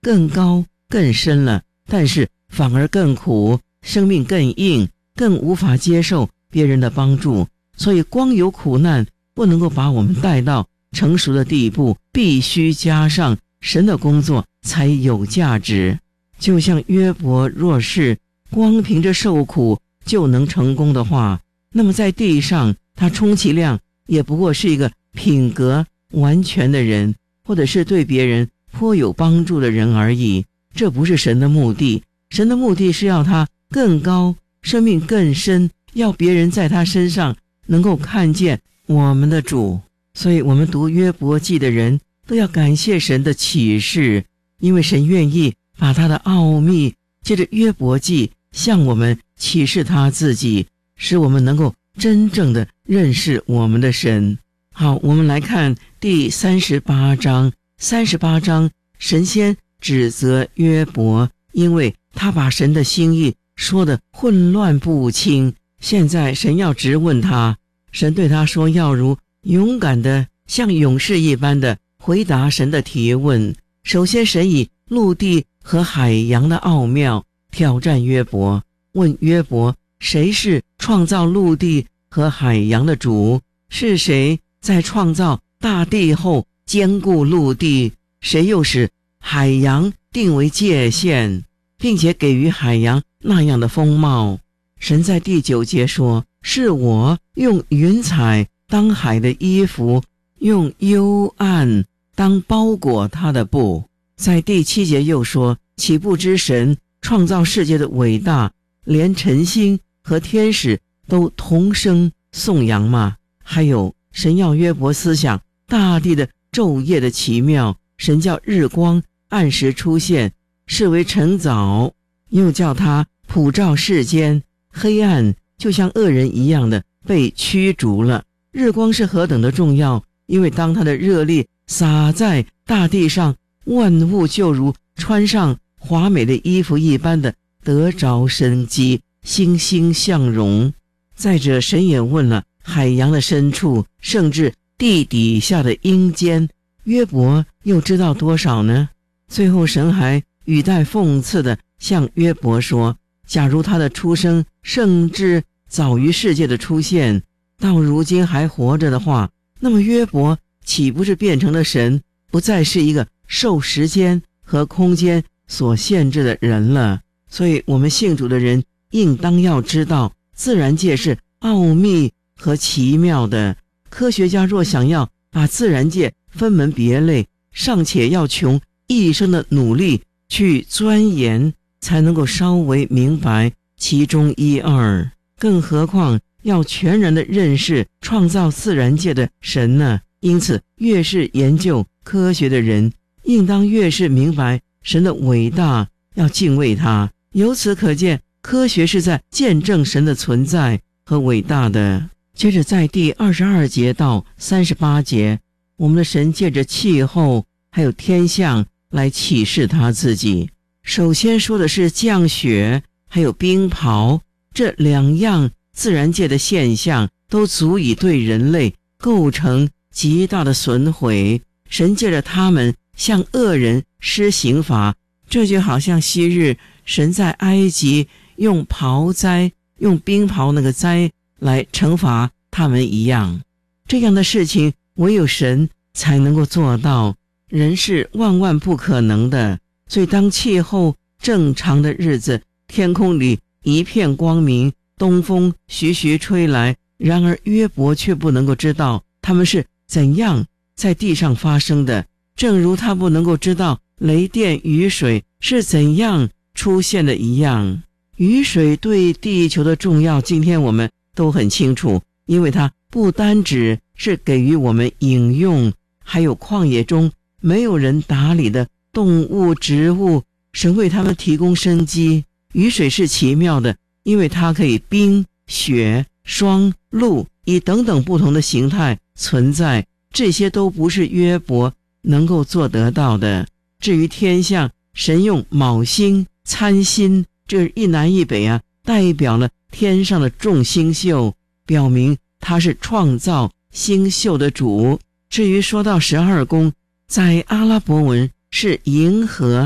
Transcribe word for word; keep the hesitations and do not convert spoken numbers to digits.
更高更深了，但是反而更苦，生命更硬，更无法接受别人的帮助。所以光有苦难不能够把我们带到成熟的地步，必须加上神的工作才有价值。就像约伯若是光凭着受苦就能成功的话，那么在地上他充其量也不过是一个品格完全的人，或者是对别人颇有帮助的人而已。这不是神的目的，神的目的是要他更高，生命更深，要别人在他身上能够看见我们的主。所以我们读约伯记的人都要感谢神的启示，因为神愿意把他的奥秘借着约伯记向我们启示他自己，使我们能够真正的认识我们的神。好，我们来看第三十八章。三十八章，神先指责约伯，因为他把神的心意说得混乱不清。现在神要质问他，神对他说，要如勇敢的像勇士一般的回答神的提问。首先，神以陆地和海洋的奥妙挑战约伯，问约伯，谁是创造陆地和海洋的主？是谁在创造大地后坚固陆地？谁又使海洋定为界限，并且给予海洋那样的风貌？神在第九节说，是我用云彩当海的衣服，用幽暗当包裹他的布。在第七节又说，岂不知神创造世界的伟大，连晨星和天使都同声颂扬吗？还有，神要约伯思想大地的昼夜的奇妙，神叫日光按时出现，视为晨早，又叫他普照世间，黑暗就像恶人一样的被驱逐了。日光是何等的重要，因为当它的热力洒在大地上，万物就如穿上华美的衣服一般的得着生机，欣欣向荣。再者，神也问了海洋的深处，甚至地底下的阴间，约伯又知道多少呢？最后神还语带讽刺的向约伯说，假如他的出生甚至早于世界的出现，到如今还活着的话，那么约伯岂不是变成了神，不再是一个受时间和空间所限制的人了？所以我们信主的人应当要知道，自然界是奥秘和奇妙的。科学家若想要把自然界分门别类，尚且要穷一生的努力去钻研，才能够稍微明白其中一二，更何况要全然的认识创造自然界的神呢？因此，越是研究科学的人，应当越是明白神的伟大，要敬畏他。由此可见，科学是在见证神的存在和伟大的。接着在第二十二节到三十八节，我们的神借着气候还有天象来启示他自己。首先说的是降雪还有冰雹，这两样自然界的现象都足以对人类构成极大的损毁。神借着他们向恶人施刑罚，这就好像昔日神在埃及用雹灾，用冰雹那个灾来惩罚他们一样。这样的事情唯有神才能够做到，人是万万不可能的。所以当气候正常的日子，天空里一片光明，东风徐徐吹来，然而约伯却不能够知道他们是怎样在地上发生的，正如他不能够知道雷电雨水是怎样出现的一样。雨水对地球的重要，今天我们都很清楚，因为它不单只是给予我们饮用，还有旷野中没有人打理的动物植物，神为他们提供生机。雨水是奇妙的，因为它可以冰、雪、霜、露以等等不同的形态存在，这些都不是约伯能够做得到的。至于天象，神用卯星、参星，这一南一北啊，代表了天上的众星宿，表明他是创造星宿的主。至于说到十二宫，在阿拉伯文是银河